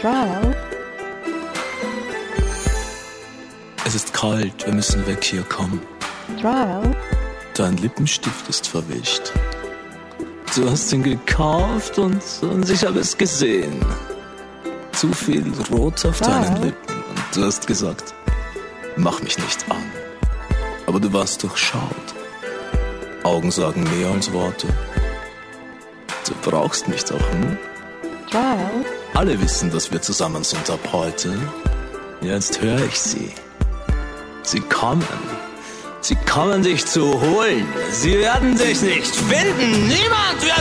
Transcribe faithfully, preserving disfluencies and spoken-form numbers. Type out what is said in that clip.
Trial. Es ist kalt, wir müssen weg hier, komm. Trial. Dein Lippenstift ist verwischt. Du hast ihn gekauft und, und ich habe es gesehen. Zu viel Rot auf Trial. deinen Lippen. Und du hast gesagt, mach mich nicht an. Aber du warst durchschaut. Augen sagen mehr als Worte. Du brauchst mich doch, hm? Trial. Alle wissen, dass wir zusammen sind ab heute. Jetzt höre ich sie. Sie kommen. Sie kommen dich zu holen. Sie werden dich nicht finden. Niemand wird